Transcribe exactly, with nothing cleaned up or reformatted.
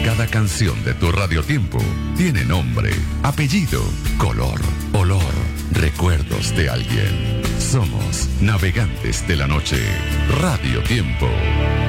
Cada canción de tu radiotiempo tiene nombre, apellido, color, olor, recuerdos de alguien. Somos Navegantes de la Noche. Radio Tiempo.